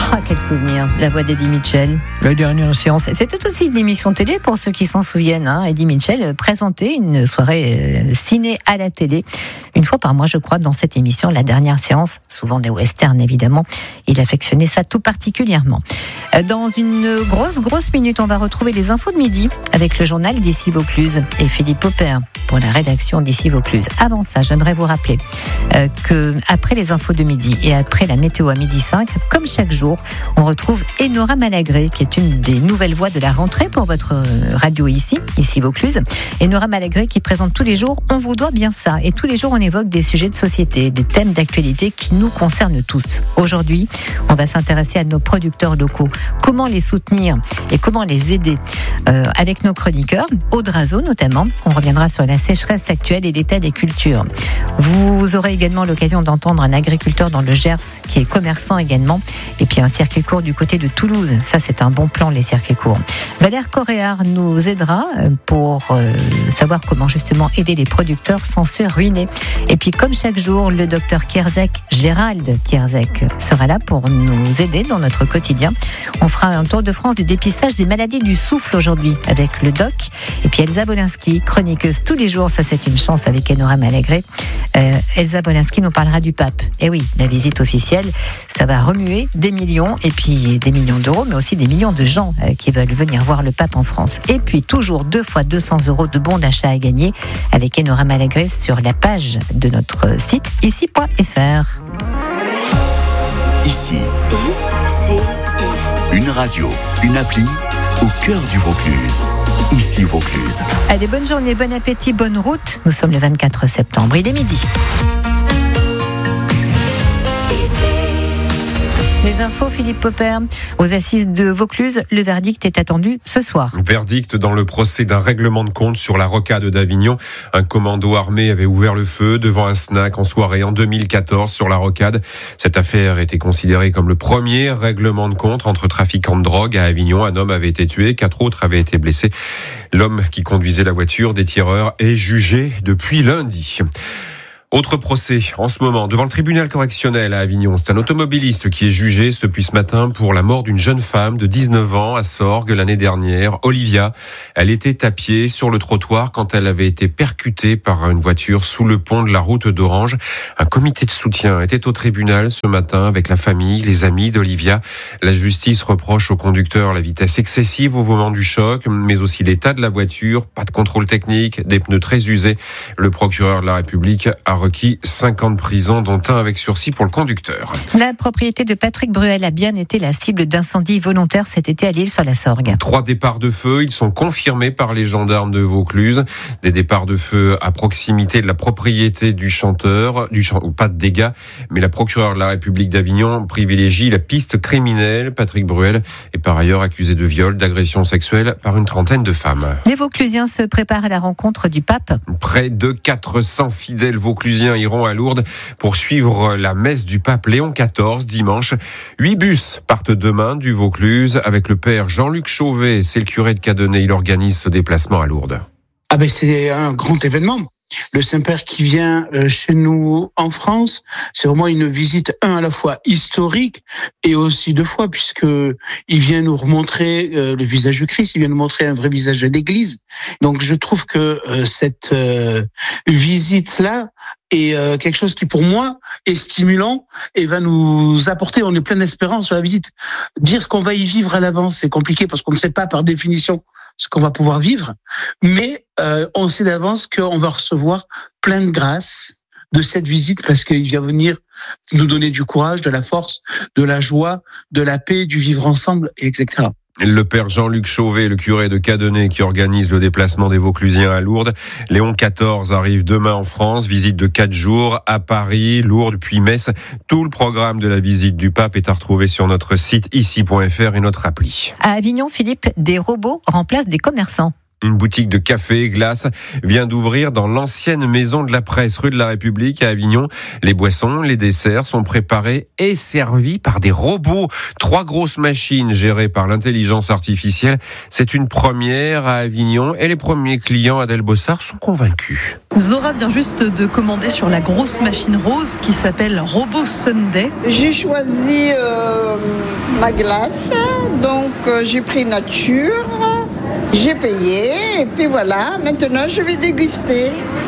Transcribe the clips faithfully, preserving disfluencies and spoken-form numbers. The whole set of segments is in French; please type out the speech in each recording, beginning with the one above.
Ah, quel souvenir, la voix d'Eddie Mitchell. La dernière séance, c'était aussi une émission télé pour ceux qui s'en souviennent. Hein. Eddie Mitchell présentait une soirée euh, ciné à la télé, une fois par mois, je crois, dans cette émission, la dernière séance, souvent des westerns évidemment. Il affectionnait ça tout particulièrement. Euh, dans une grosse, grosse minute, on va retrouver les infos de midi avec le journal d'Ici Vaucluse et Philippe Popper pour la rédaction d'Ici Vaucluse. Avant ça, j'aimerais vous rappeler euh, que après les infos de midi et après la météo à midi cinq, comme chaque jour, on retrouve Enora Malagré, qui est une des nouvelles voix de la rentrée pour votre radio ici, ici Vaucluse. Enora Malagré qui présente tous les jours On vous doit bien ça. Et tous les jours, on évoque des sujets de société, des thèmes d'actualité qui nous concernent tous. Aujourd'hui, on va s'intéresser à nos producteurs locaux. Comment les soutenir et comment les aider euh, avec nos chroniqueurs, Aude Razeau notamment. On reviendra sur la sécheresse actuelle et l'état des cultures. Vous aurez également l'occasion d'entendre un agriculteur dans le Gers qui est commerçant également. Et puis un circuit court du côté de Toulouse. Ça, c'est un bon plan, les circuits courts. Valère Coréard nous aidera pour euh, savoir comment justement aider les producteurs sans se ruiner. Et puis, comme chaque jour, le docteur Kierzek, Gérald Kierzek, sera là pour nous aider dans notre quotidien. On fera un tour de France du dépistage des maladies du souffle aujourd'hui avec le doc. Et puis Elsa Bolinski, chroniqueuse tous les jours, ça c'est une chance avec Enora Malagré. Euh, Elsa Bolinski nous parlera du pape. Et oui, la visite officielle, ça va remuer des millions, et puis des millions d'euros, mais aussi des millions de gens euh, qui veulent venir voir le pape en France. Et puis toujours deux fois deux cents euros de bons d'achat à gagner avec Enora Malagré sur la page de notre site ici point f r. Ici, une radio, une appli au cœur du Vaucluse. Ici Vaucluse. Allez, bonne journée, bon appétit, bonne route. Nous sommes le vingt-quatre septembre, il est midi. Les infos, Philippe Popper. Aux assises de Vaucluse, le verdict est attendu ce soir. Verdict dans le procès d'un règlement de compte sur la rocade d'Avignon. Un commando armé avait ouvert le feu devant un snack en soirée en deux mille quatorze sur la rocade. Cette affaire était considérée comme le premier règlement de compte entre trafiquants de drogue à Avignon. Un homme avait été tué, quatre autres avaient été blessés. L'homme qui conduisait la voiture des tireurs est jugé depuis lundi. Autre procès en ce moment devant le tribunal correctionnel à Avignon. C'est un automobiliste qui est jugé depuis ce matin pour la mort d'une jeune femme de dix-neuf ans à Sorgues l'année dernière. Olivia, elle était à pied sur le trottoir quand elle avait été percutée par une voiture sous le pont de la route d'Orange. Un comité de soutien était au tribunal ce matin avec la famille, les amis d'Olivia. La justice reproche au conducteur la vitesse excessive au moment du choc, mais aussi l'état de la voiture, pas de contrôle technique, des pneus très usés. Le procureur de la République a requis cinq ans de prison, dont un avec sursis pour le conducteur. La propriété de Patrick Bruel a bien été la cible d'incendies volontaires cet été à l'Île-sur-la-Sorgue. Trois départs de feu, ils sont confirmés par les gendarmes de Vaucluse. Des départs de feu à proximité de la propriété du chanteur, du ch- pas de dégâts, mais la procureure de la République d'Avignon privilégie la piste criminelle. Patrick Bruel est par ailleurs accusé de viol, d'agression sexuelle par une trentaine de femmes. Les Vauclusiens se préparent à la rencontre du pape. Près de quatre cents fidèles Vauclusiens iront à Lourdes pour suivre la messe du pape Léon quatorze dimanche. Huit bus partent demain du Vaucluse avec le père Jean-Luc Chauvet. C'est le curé de Cadenet. Il organise ce déplacement à Lourdes. Ah ben c'est un grand événement. Le Saint-Père qui vient chez nous en France, c'est vraiment une visite, un, à la fois historique et aussi deux fois, puisque il vient nous remontrer le visage du Christ, il vient nous montrer un vrai visage de l'Église. Donc je trouve que cette visite-là est quelque chose qui, pour moi, est stimulant et va nous apporter, on est plein d'espérance sur la visite. Dire ce qu'on va y vivre à l'avance, c'est compliqué parce qu'on ne sait pas par définition ce qu'on va pouvoir vivre, mais euh, on sait d'avance qu'on va recevoir plein de grâce de cette visite parce qu'il va venir nous donner du courage, de la force, de la joie, de la paix, du vivre ensemble, et cetera. Le père Jean-Luc Chauvet, le curé de Cadenet, qui organise le déplacement des Vauclusiens à Lourdes. Léon quatorze arrive demain en France, visite de quatre jours à Paris, Lourdes, puis Metz. Tout le programme de la visite du pape est à retrouver sur notre site ici point f r et notre appli. À Avignon, Philippe, des robots remplacent des commerçants. Une boutique de café et glace vient d'ouvrir dans l'ancienne maison de la presse rue de la République à Avignon. Les boissons, les desserts sont préparés et servis par des robots. Trois grosses machines gérées par l'intelligence artificielle. C'est une première à Avignon et les premiers clients Adèle Bossard sont convaincus. Zora vient juste de commander sur la grosse machine rose qui s'appelle Robot Sunday. J'ai choisi euh, ma glace, donc euh, j'ai pris nature. J'ai payé et puis voilà, maintenant je vais déguster. Alors ?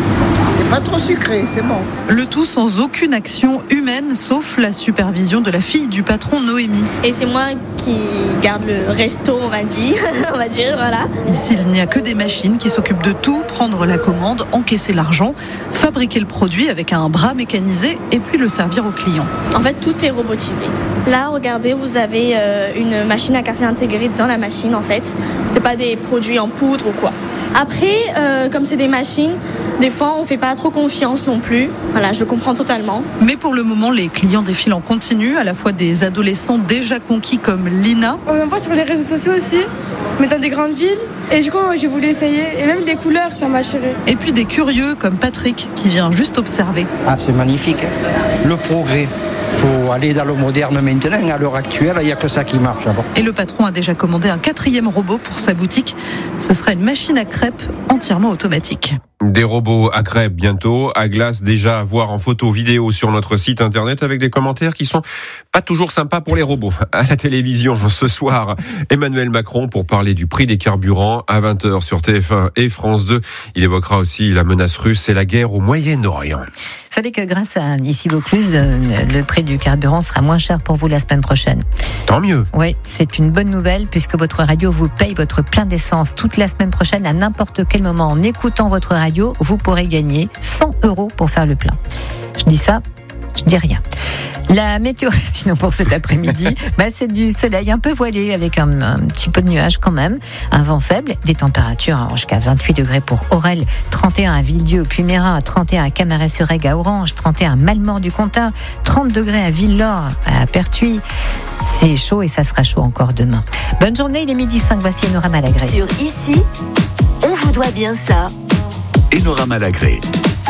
C'est pas trop sucré, c'est bon. Le tout sans aucune action humaine, sauf la supervision de la fille du patron Noémie. Et c'est moi qui garde le resto, on va dire, on va dire, voilà. Ici, il n'y a que des machines qui s'occupent de tout, prendre la commande, encaisser l'argent, fabriquer le produit avec un bras mécanisé et puis le servir aux clients. En fait, tout est robotisé. Là, regardez, vous avez euh, une machine à café intégrée dans la machine, en fait. C'est pas des produits en poudre ou quoi. Après, euh, comme c'est des machines, des fois on fait pas trop confiance non plus. Voilà, je comprends totalement. Mais pour le moment, les clients défilent en continu, à la fois des adolescents déjà conquis comme Lina. On en voit sur les réseaux sociaux aussi, mais dans des grandes villes. Et du coup, j'ai voulu essayer. Et même des couleurs, ça m'a attiré. Et puis des curieux comme Patrick, qui vient juste observer. Ah, c'est magnifique. Le progrès. Il faut aller dans le moderne maintenant. À l'heure actuelle, il n'y a que ça qui marche. Bon. Et le patron a déjà commandé un quatrième robot pour sa boutique. Ce sera une machine à crêpes entièrement automatique. Des robots à crêpes bientôt, à glace déjà à voir en photo vidéo sur notre site internet avec des commentaires qui sont pas toujours sympas pour les robots. À la télévision ce soir, Emmanuel Macron pour parler du prix des carburants à vingt heures sur T F un et France deux. Il évoquera aussi la menace russe et la guerre au Moyen-Orient. Vous savez que grâce à Ici Vaucluse, le prix du carburant sera moins cher pour vous la semaine prochaine. Tant mieux. Oui, c'est une bonne nouvelle puisque votre radio vous paye votre plein d'essence toute la semaine prochaine à n'importe quel moment. En écoutant votre radio, vous pourrez gagner cent euros pour faire le plein. Je dis ça, je dis rien. La météo, sinon pour cet après-midi, bah c'est du soleil un peu voilé avec un, un petit peu de nuages quand même, un vent faible, des températures hein, jusqu'à vingt-huit degrés pour Aurel, trente et un à Villedieu, Puy-Mérin, trente et un à Camaret-sur-Aigle, à Orange, trente et un à Malmort-du-Comtat, trente degrés à Ville-Laure, à Pertuis. C'est chaud et ça sera chaud encore demain. Bonne journée, il est midi cinq, voici Enora Malagré. Sur Ici, on vous doit bien ça. Enora Malagré.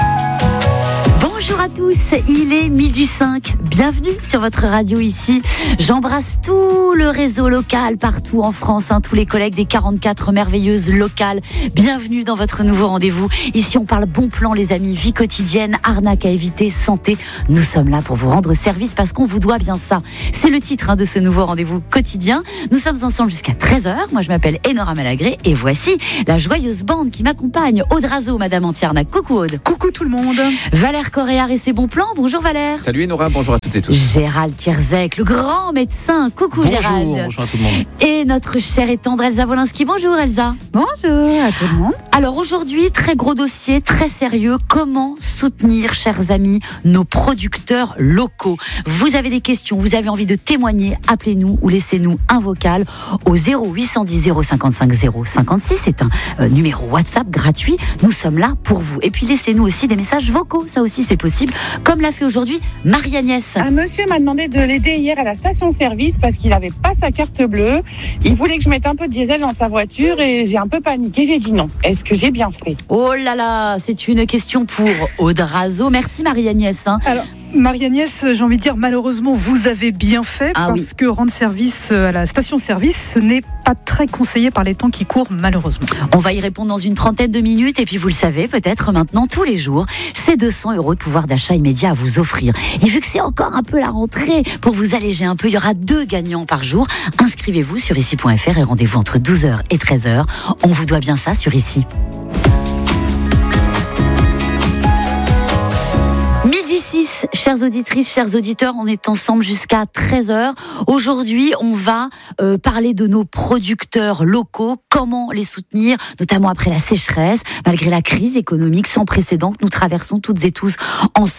Bonjour à tous, il est midi cinq, bienvenue sur votre radio Ici. J'embrasse tout le réseau local partout en France, hein, tous les collègues des quarante-quatre merveilleuses locales. Bienvenue dans votre nouveau rendez-vous. Ici on parle bon plan les amis, vie quotidienne, arnaque à éviter, santé. Nous sommes là pour vous rendre service parce qu'on vous doit bien ça. C'est le titre hein, de ce nouveau rendez-vous quotidien. Nous sommes ensemble jusqu'à treize heures. Moi je m'appelle Enora Malagré et voici la joyeuse bande qui m'accompagne. Aude Razo, Madame Antiarnac. Coucou Aude. Coucou tout le monde. Valère Correa et ses bons plans. Bonjour Valère. Salut Enora, bonjour à toutes et tous. Gérald Kierzek, le grand médecin. Coucou bonjour, Gérald. Bonjour à tout le monde. Et notre chère et tendre Elsa Wolinski. Bonjour Elsa. Bonjour à tout le monde. Alors aujourd'hui, très gros dossier, très sérieux. Comment soutenir, chers amis, nos producteurs locaux? Vous avez des questions, vous avez envie de témoigner, appelez-nous ou laissez-nous un vocal au zéro huit cent dix zéro cinquante-cinq zéro cinquante-six. C'est un euh, numéro WhatsApp gratuit. Nous sommes là pour vous. Et puis laissez-nous aussi des messages vocaux. Ça aussi, c'est possible. Comme l'a fait aujourd'hui Marie-Agnès. Un monsieur m'a demandé de l'aider hier à la station-service parce qu'il n'avait pas sa carte bleue. Il voulait que je mette un peu de diesel dans sa voiture et j'ai un peu paniqué. J'ai dit non. Est-ce que j'ai bien fait? Oh là là, c'est une question pour Aude Razo. Merci Marie-Agnès. Hein. Alors, Marie-Agnès, j'ai envie de dire, malheureusement, vous avez bien fait ah parce oui. que rendre service à la station-service, ce n'est pas très conseillé par les temps qui courent, malheureusement. On va y répondre dans une trentaine de minutes et puis vous le savez, peut-être maintenant, tous les jours, c'est deux cents euros de pouvoir d'achat immédiat à vous offrir. Et vu que c'est encore un peu la rentrée, pour vous alléger un peu, il y aura deux gagnants par jour. Inscrivez-vous sur ici point f r et rendez-vous entre douze heures et treize heures. On vous doit bien ça sur Ici. Midi six, chères auditrices, chers auditeurs, on est ensemble jusqu'à treize heures. Aujourd'hui, on va euh, parler de nos producteurs locaux, comment les soutenir, notamment après la sécheresse, malgré la crise économique sans précédent que nous traversons toutes et tous ensemble.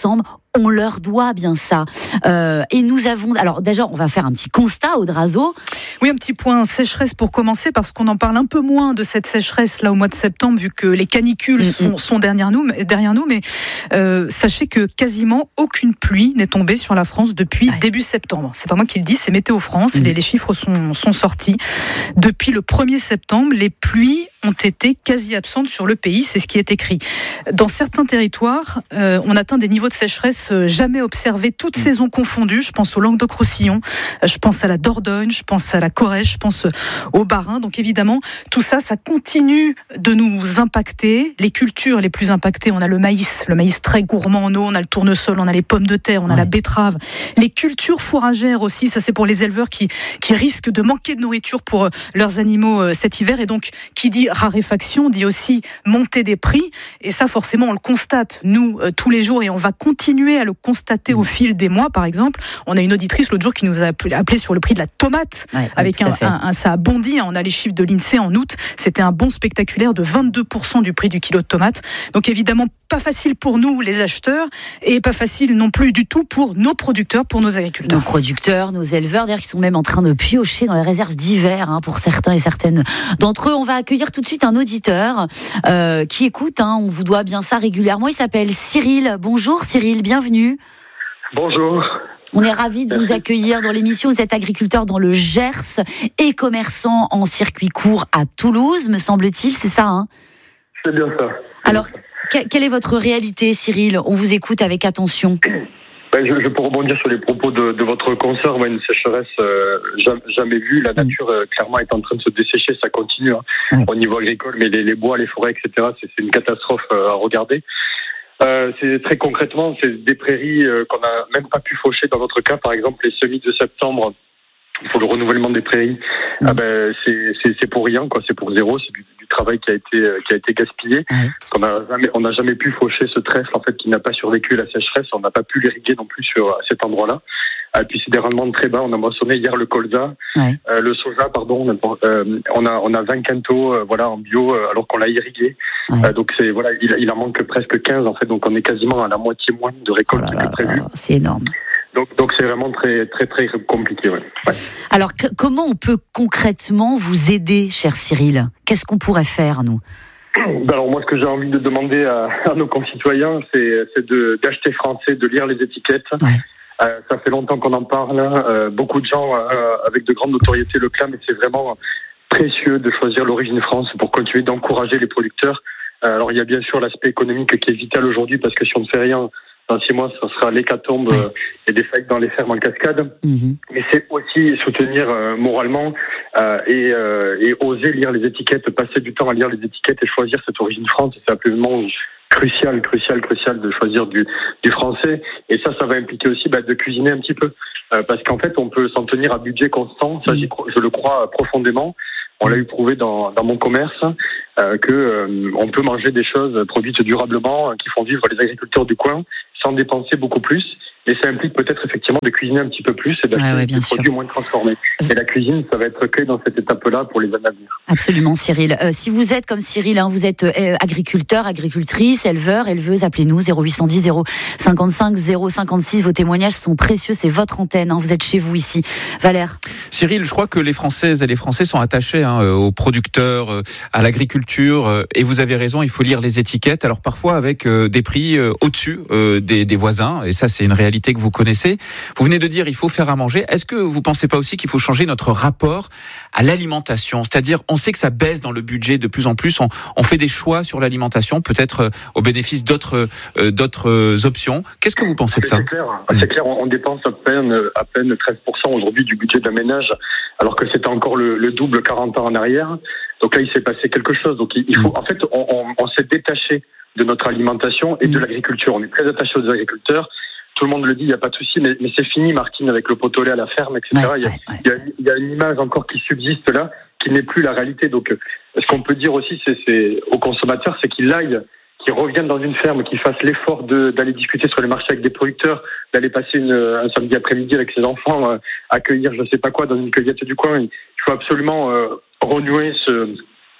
On leur doit bien ça. Euh, et nous avons... Alors déjà, on va faire un petit constat, Audrazo. Oui, un petit point sécheresse pour commencer, parce qu'on en parle un peu moins de cette sécheresse là au mois de septembre, vu que les canicules mmh, sont, sont derrière nous. Derrière nous mais euh, sachez que quasiment aucune pluie n'est tombée sur la France depuis ouais. début septembre. C'est pas moi qui le dis, c'est Météo France. Mmh. Les, les chiffres sont, sont sortis. Depuis le premier septembre, les pluies ont été quasi absentes sur le pays. C'est ce qui est écrit. Dans certains territoires, euh, on atteint des niveaux de sécheresse jamais observés, toutes mmh. saisons confondues. Je pense au Languedoc-Roussillon, je pense à la Dordogne, je pense à la Corrèze, je pense au Bas-Rhin. Donc évidemment, tout ça, ça continue de nous impacter. Les cultures les plus impactées, on a le maïs, le maïs très gourmand en eau, on a le tournesol, on a les pommes de terre, on a ouais. la betterave. Les cultures fourragères aussi, ça c'est pour les éleveurs qui, qui risquent de manquer de nourriture pour leurs animaux cet hiver. Et donc, qui dit raréfaction, dit aussi montée des prix. Et ça, forcément, on le constate, nous, euh, tous les jours, et on va continuer à le constater au fil des mois. Par exemple, on a une auditrice l'autre jour qui nous a appelé sur le prix de la tomate, ouais, avec un, un, un, ça a bondi. On a les chiffres de l'INSEE en août. C'était un bond spectaculaire de vingt-deux pour cent du prix du kilo de tomate. Donc évidemment, pas facile pour nous, les acheteurs, et pas facile non plus du tout pour nos producteurs, pour nos agriculteurs. Nos producteurs, nos éleveurs, d'ailleurs, qui sont même en train de piocher dans les réserves d'hiver, hein, pour certains et certaines d'entre eux. On va accueillir tout de suite un auditeur euh, qui écoute, hein, on vous doit bien ça régulièrement. Il s'appelle Cyril. Bonjour Cyril, bienvenue. Bonjour. On est ravis de vous accueillir dans l'émission. Vous êtes agriculteur dans le Gers et commerçant en circuit court à Toulouse, me semble-t-il, c'est ça, hein ? C'est bien ça. Alors, que, quelle est votre réalité, Cyril ? On vous écoute avec attention. Ben, je, je peux rebondir sur les propos de, de votre consoeur. Ouais, une sécheresse euh, jamais, jamais vue. La nature, euh, clairement, est en train de se dessécher. Ça continue hein, mmh. au niveau agricole, mais les, les bois, les forêts, et cetera, c'est, c'est une catastrophe euh, à regarder. Euh, c'est très concrètement, c'est des prairies euh, qu'on n'a même pas pu faucher. Dans notre cas, par exemple, les semis de septembre pour le renouvellement des prairies, mmh. ah ben, c'est, c'est, c'est pour rien, quoi. C'est pour zéro. C'est du, du travail qui a été qui a été gaspillé. Mmh. On n'a jamais on n'a jamais pu faucher ce trèfle en fait qui n'a pas survécu à la sécheresse. On n'a pas pu l'irriguer non plus sur à cet endroit-là. Et puis c'est des rendements très bas. On a moissonné hier le colza, ouais. euh, le soja, pardon. On a euh, on a, on a vingt quintaux, euh, voilà, en bio, euh, alors qu'on l'a irrigué. Ouais. Euh, donc c'est voilà, il, il en manque presque quinze en fait. Donc on est quasiment à la moitié moins de récolte oh là que prévu. Là, c'est énorme. Donc, donc c'est vraiment très, très, très compliqué. Ouais. Ouais. Alors, que, comment on peut concrètement vous aider, cher Cyril ? Qu'est-ce qu'on pourrait faire, nous ? Alors moi, ce que j'ai envie de demander à, à nos concitoyens, c'est, c'est de, d'acheter français, de lire les étiquettes. Ouais. Euh, ça fait longtemps qu'on en parle. Euh, beaucoup de gens euh, avec de grandes notoriétés le clament, et c'est vraiment précieux de choisir l'origine France pour continuer d'encourager les producteurs. Euh, alors il y a bien sûr l'aspect économique qui est vital aujourd'hui, parce que si on ne fait rien, dans six mois, ça sera l'hécatombe euh, et des faillites dans les fermes en cascade. Mmh. Mais c'est aussi soutenir euh, moralement euh, et, euh, et oser lire les étiquettes, passer du temps à lire les étiquettes et choisir cette origine France. C'est absolument crucial, crucial, crucial de choisir du, du français. Et ça, ça va impliquer aussi bah, de cuisiner un petit peu. Euh, parce qu'en fait, on peut s'en tenir à budget constant. Ça, j'y, je le crois profondément. On l'a eu prouvé dans, dans mon commerce euh, que euh, on peut manger des choses produites durablement, euh, qui font vivre les agriculteurs du coin, sans dépenser beaucoup plus. Et ça implique peut-être effectivement de cuisiner un petit peu plus et d'acheter ouais, ouais, des sûr. produits moins transformés. Et la cuisine, ça va être clé dans cette étape-là pour les années à venir. Absolument, Cyril. Euh, si vous êtes comme Cyril, hein, vous êtes euh, agriculteur, agricultrice, éleveur, éleveuse, appelez-nous zéro huit cent dix zéro cinquante-cinq zéro cinquante-six. Vos témoignages sont précieux, c'est votre antenne. Hein, vous êtes chez vous ici. Valère. Cyril, je crois que les Françaises et les Français sont attachés hein, aux producteurs, à l'agriculture. Et vous avez raison, il faut lire les étiquettes. Alors parfois avec euh, des prix euh, au-dessus euh, des, des voisins. Et ça, c'est une réalité que vous connaissez. Vous venez de dire il faut faire à manger. Est-ce que vous pensez pas aussi qu'il faut changer notre rapport à l'alimentation ? C'est-à-dire, on sait que ça baisse dans le budget de plus en plus. On, on fait des choix sur l'alimentation, peut-être euh, au bénéfice d'autres, euh, d'autres euh, options. Qu'est-ce que vous pensez de ça ? C'est clair. C'est clair. On dépense à peine, à peine treize pour cent aujourd'hui du budget d'un ménage, alors que c'était encore le, le double quarante ans en arrière. Donc là, il s'est passé quelque chose. Donc il faut, en fait, on, on, on s'est détaché de notre alimentation et de l'agriculture. On est très attaché aux agriculteurs. Tout le monde le dit, il n'y a pas de souci, mais, mais c'est fini, Martine, avec le pot au lait à la ferme, et cetera. Ouais, il, y a, ouais, ouais. Il, y a, il y a une image encore qui subsiste là, qui n'est plus la réalité. Donc, ce qu'on peut dire aussi, c'est, c'est aux consommateurs, c'est qu'ils aillent, qu'ils reviennent dans une ferme, qu'ils fassent l'effort de, d'aller discuter sur les marchés avec des producteurs, d'aller passer une, un samedi après-midi avec ses enfants, euh, accueillir je ne sais pas quoi dans une cueillette du coin. Il faut absolument euh, renouer ce...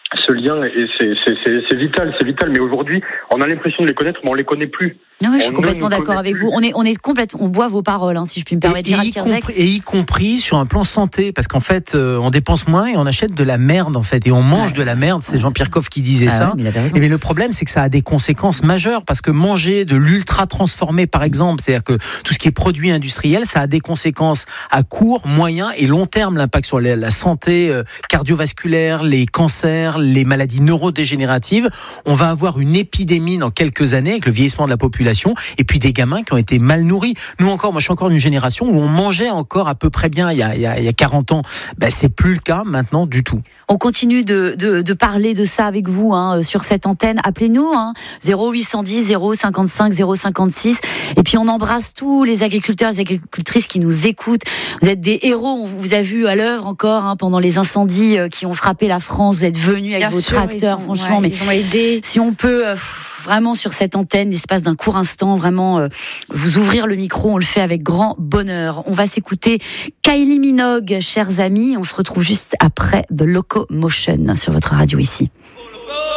ce lien, et c'est, c'est, c'est, c'est vital, c'est vital. Mais aujourd'hui, on a l'impression de les connaître, mais on les connaît plus. Non, oui, je suis on complètement d'accord avec plus. vous. On est, on est complètement, on boit vos paroles, hein, si je puis me permettre. Et, et, y Gérald compris, et y compris sur un plan santé, parce qu'en fait, euh, on dépense moins et on achète de la merde, en fait, et on mange ouais. de la merde. C'est Jean-Pierre Coff qui disait ah ça. Ouais, mais, et mais le problème, c'est que ça a des conséquences majeures, parce que manger de l'ultra transformé, par exemple, c'est-à-dire que tout ce qui est produit industriel, ça a des conséquences à court, moyen et long terme. L'impact sur la, la santé euh, cardiovasculaire, les cancers, les maladies neurodégénératives. On va avoir une épidémie dans quelques années avec le vieillissement de la population, et puis des gamins qui ont été mal nourris. Nous encore, moi je suis encore d'une génération où on mangeait encore à peu près bien il y a, il y a, il y a quarante ans. Ben, c'est plus le cas maintenant du tout. On continue de, de, de parler de ça avec vous hein, sur cette antenne. Appelez-nous hein, zéro huit cent dix zéro cinquante-cinq zéro cinquante-six. Et puis on embrasse tous les agriculteurs et les agricultrices qui nous écoutent. Vous êtes des héros. On vous a vu à l'œuvre encore hein, pendant les incendies qui ont frappé la France. Vous êtes venus avec bien vos sûr, tracteurs, sont, franchement. Ouais, mais ils ont aidé. Si on peut euh, vraiment sur cette antenne, l'espace d'un court instant, vraiment euh, vous ouvrir le micro, on le fait avec grand bonheur. On va s'écouter Kylie Minogue, chers amis. On se retrouve juste après The Locomotion sur votre radio ici.